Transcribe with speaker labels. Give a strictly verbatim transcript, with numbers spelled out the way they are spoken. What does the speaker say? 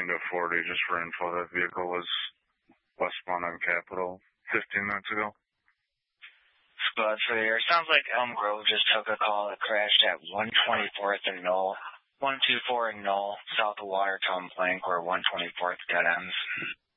Speaker 1: to forty just for info. That vehicle was westbound on Capitol fifteen minutes ago.
Speaker 2: Squad three here. Sounds like Elm Grove just took a call that crashed at one twenty-fourth and Knoll. one two four and Knoll, south of Watertown Plank, where one twenty-fourth dead ends.